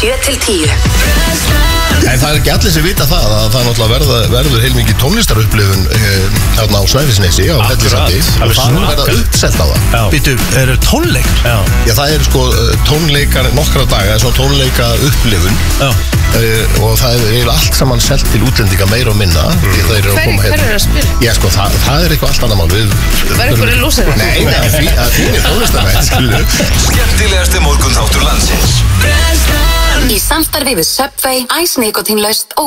7-10. En það ekki allir sem vita það að það náttúrulega verður heilmikið tónlistarupplifun hérna á Snæfellsnesi á Hellisandi og það verða uppselt á það. Býtu, eru tónleikar? Já, það eru sko tónleikar nokkra daga, svona tónleika upplifun og það er allt saman selt til útlendinga meira og minna. Hver eru að spila? Já, sko, það er eitthvað allt annað mál. Var einhverju lúsir? Nei, það er fínir tónlistarmenn. Skemmtilegasti morgunþáttur landsins. Í samstarfi við Subway, Ice Nikotínlaust og